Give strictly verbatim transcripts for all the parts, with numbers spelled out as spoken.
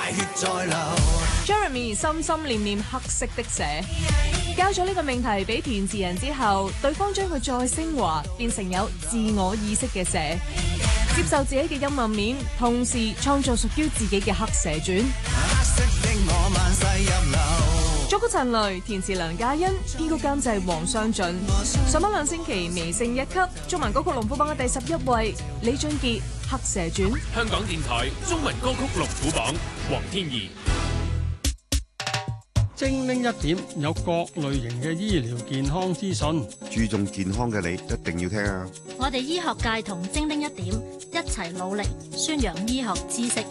血在流。 Jeremy 心心念念黑色的蛇，交咗呢個命題俾填詞人之後，對方將佢再升華，變成有自我意識嘅蛇，接受自己嘅陰暗面，同時創造屬於自己嘅黑蛇傳。 黑色的我萬世入流。 作曲陳雷，填詞梁嘉欣，編曲監製黃雙俊。上榜兩星期微升一級，中文歌曲龍虎榜嘅第十一位，李俊傑《黑蛇傳》。 香港電台中文歌曲龍虎榜，黃天怡。 精靈一點有各類型嘅醫療健康資訊， 注重健康嘅你一定要聽啊！ 我哋醫學界同精靈一點一齊努力，宣揚醫學知識。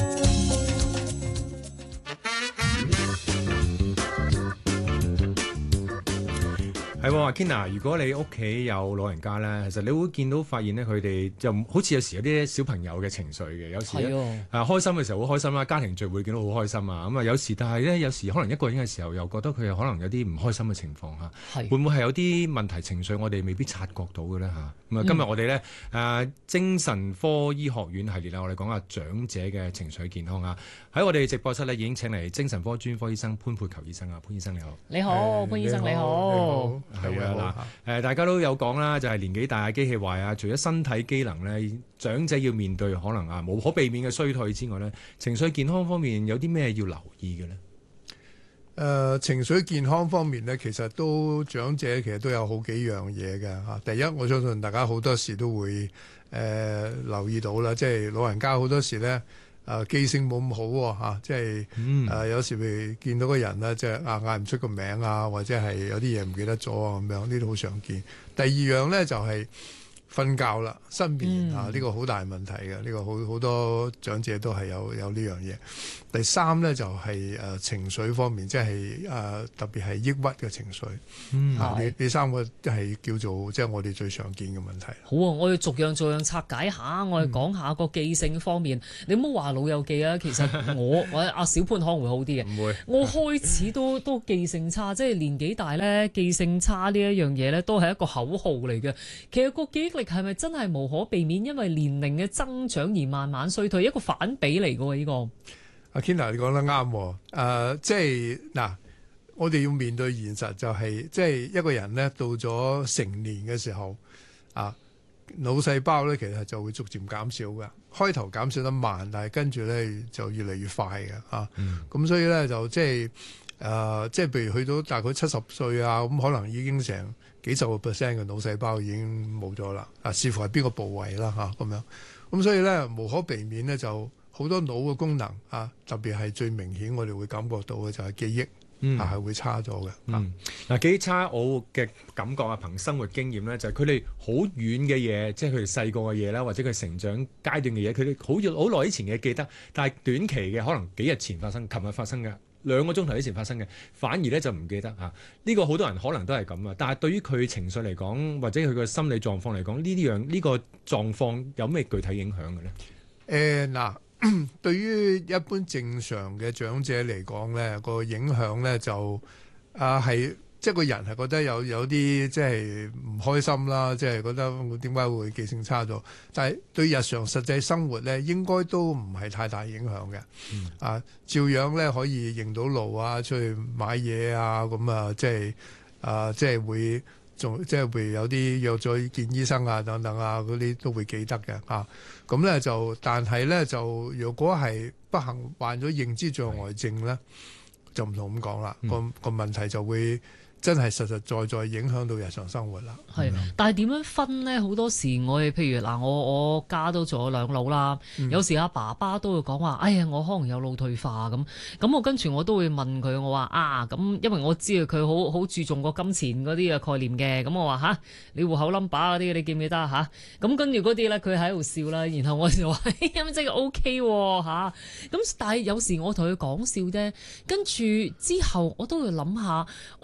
係喎，Kina，如果你屋企有老人家咧，其實你會見到發現咧，佢哋就好似有時有啲小朋友嘅情緒嘅，有時咧啊開心嘅時候好開心啦，家庭聚會見到好開心啊，咁啊有時但係咧有時可能一個人嘅時候又覺得佢可能有啲唔開心嘅情況嚇，會唔會係有啲問題情緒我哋未必察覺到嘅咧嚇？咁啊今日我哋咧誒精神科醫學院系列啦，我哋講下長者嘅情緒健康啊，喺我哋直播室咧已經請嚟精神科專科醫生潘佩球醫生啊，潘醫生你好。 你好，潘醫生你好。 係啊嗱，誒大家都有講啦，就係年紀大、機器壞啊，除咗身體機能咧，長者要面對可能啊無可避免嘅衰退之外咧，情緒健康方面有啲咩要留意嘅咧？誒、 呃、情緒健康方面咧，其實都長者其實都有好幾樣嘢嘅嚇。第一，我相信大家好多時都會誒、呃、留意到啦，即係老人家好多時咧。誒、啊、記性冇咁好喎、啊啊、即係誒、嗯啊、有時譬如見到個人咧，即係啊嗌唔出個名啊，或者係有啲嘢唔記得咗啊咁樣，呢啲好常見。第二樣咧就係、是、瞓覺啦，失眠、嗯、啊，呢、這個好大問題嘅，呢、這個好好多長者都係有有呢樣嘢。第三咧就係、是、誒、呃、情緒方面，即係誒、呃、特別係抑鬱嘅情緒。嗯，啊，呢呢三個係叫做即係我哋最常見嘅問題。 好啊，我要逐樣逐樣拆解下，我哋講下個記性方面。嗯、你唔好話老友記啊，其實我或者阿小潘可能會好啲嘅。唔會，我開始都都記性差，即係年紀大咧，記性差呢一樣嘢咧，都係一個口號嚟嘅。其實個記憶力係咪真係無可避免，因為年齡嘅增長而慢慢衰退，一個反比嚟嘅喎呢個。 阿 Kina 你講得啱，誒、呃、即係嗱，我哋要面對現實就係、是，即係一個人咧到咗成年嘅時候，啊腦細胞咧其實就會逐漸減少嘅，開頭減少得慢，但係跟住咧就越嚟越快嘅，啊，咁、嗯、所以咧就即係誒、呃，即係譬如去到大概七十歲啊，咁可能已經成幾十個 percent 嘅腦細胞已經冇咗啦，啊，視乎係邊個部位啦嚇咁樣，咁所以咧無可避免咧就。好多腦嘅功能啊，特別係最明顯，我哋會感覺到嘅就係記憶，嗯、啊係會差咗嘅。 嗯，嗱、啊、記憶差，我嘅感覺啊，憑生活經驗咧，就係佢哋好遠嘅嘢，即係佢哋細個嘅嘢啦，或者佢成長階段嘅嘢，佢哋好好耐以前嘅記得，但係短期嘅可能幾日前發生、琴日發生嘅、兩個鐘頭以前發生嘅，反而咧就唔記得嚇。呢、啊呢個好多人可能都係咁啊，但係對於佢情緒嚟講，或者佢個心理狀況嚟講，呢啲樣呢個狀況有咩具體影響嘅咧？ 誒嗱、呃。對於一般正常嘅長者嚟講咧，個影響咧就啊係即係個人係覺得有有啲即係唔開心啦，即係覺得點解會記性差咗？但係對日常實際生活咧，應該都唔係太大影響嘅。嗯、啊，照樣咧可以認到路啊，出去買嘢啊，咁啊即係啊即係會。仲即係會有啲約咗見醫生啊等等啊嗰啲都會記得嘅啊，咁咧就但係咧就如果係不幸患咗認知障礙症咧，就唔同咁講啦，個個問題就會真係實實在在影響到日常生活啦。係， 但係點樣分呢？好多時我哋譬如嗱，我我家都做咗兩老啦，嗯、有時阿爸爸都會講話，哎呀，我可能有腦退化咁。咁我跟住我都會問佢，我話啊，咁因為我知道佢好好注重個金錢嗰啲嘅概念嘅。咁我話吓，你戶口 number 嗰啲，你記唔記得吓？咁跟住嗰啲咧，佢喺度笑啦。然後我就話，咁即係 O K 喎吓。咁但係有時我同佢講笑啫，跟住之後我都會諗下，我有冇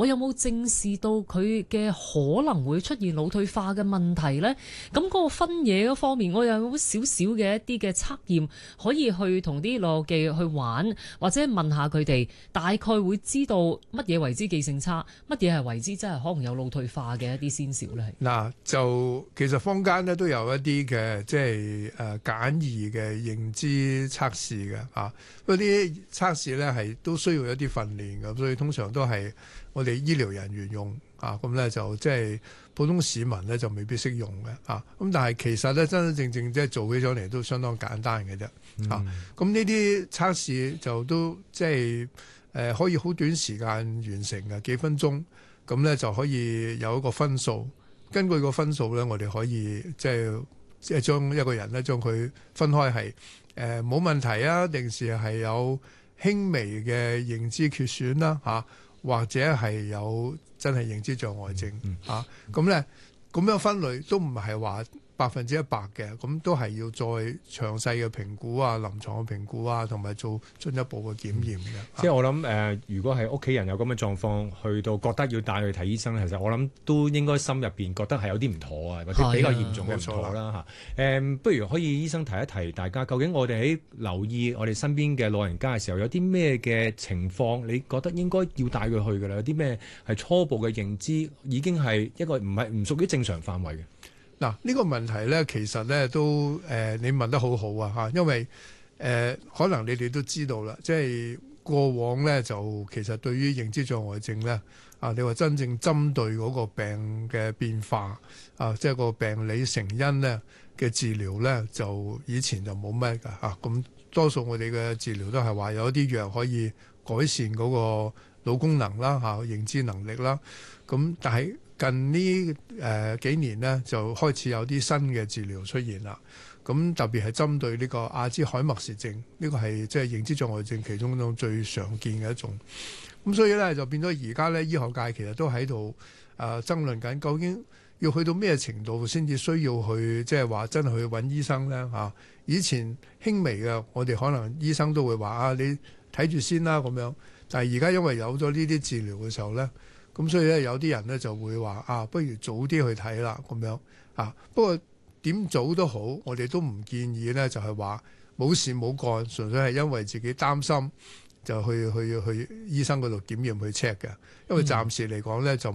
正視到佢嘅可能會出現腦退化嘅問題呢？咁嗰個分野嗰方面，我有少少嘅一啲嘅測驗，可以去同啲老友記去玩，或者問下佢哋，大概會知道乜嘢為之記性差，乜嘢係為之真係可能有腦退化嘅一啲先兆呢？ 嗱，就其實坊間咧都有一啲嘅即係誒簡易嘅認知測試嘅啊，嗰啲測試咧係都需要一啲訓練嘅，所以通常都係我哋醫療人員用啊，咁咧就即係普通市民咧就未必識用嘅啊。咁但係其實咧真真正正即係做起上嚟都相當簡單嘅啫啊。咁呢啲測試就都即係誒可以好短時間完成嘅，幾分鐘，咁咧就可以有一個分數。根據個分數咧，我哋可以即係即係將一個人咧將佢分開係誒冇問題啊，定是係有輕微嘅認知缺損啦嚇，或者係有真係認知障礙症嚇。咁咧咁樣分類都唔係話百分之一百嘅，咁都係要再詳細嘅評估啊、臨床嘅評估啊，同埋做進一步嘅檢驗嘅。 嗯、即係我諗誒、呃，如果係屋企人有咁嘅狀況，去到覺得要帶去睇醫生，其實我諗都應該心入邊覺得係有啲唔妥啊，或者比較嚴重嘅唔妥啦嚇。誒、嗯，不如可以醫生提一提大家，究竟我哋喺留意我哋身邊嘅老人家嘅時候，有啲咩嘅情況，你覺得應該要帶佢去㗎啦？有啲咩係初步嘅認知已經係一個唔係唔屬於正常範圍嘅？ 嗱，呢個問題咧，其實咧都誒、呃，你問得好好啊嚇，因為誒、呃、可能你哋都知道啦，即係過往咧就其實對於認知障礙症咧啊，你話真正針對嗰個病嘅變化啊，即係個病理成因咧嘅治療咧，就以前就冇咩㗎嚇，咁、啊、多數我哋嘅治療都係話有一啲藥可以改善嗰個腦功能啦嚇、啊，認知能力啦，咁、啊、但係近呢誒、呃、幾年呢，就開始有啲新嘅治療出現啦。咁特別係針對呢個阿茲海默氏症，呢、呢個係即係認知障礙症其中一種最常見嘅一種。咁所以咧就變咗而家咧醫學界其實都喺度誒爭論緊，究竟要去到咩程度先至需要去即係話真係去揾醫生咧嚇、啊？以前輕微嘅，我哋可能醫生都會話啊，你睇住先啦咁樣。但係而家因為有咗呢啲治療嘅時候咧。咁所以咧，有啲人咧就會話啊，不如早啲去睇啦，咁樣啊。不過點早都好，我哋都唔建議咧，就係話冇事冇幹，純粹係因為自己擔心就去去去醫生嗰度檢驗去 check 嘅。因為暫時嚟講咧就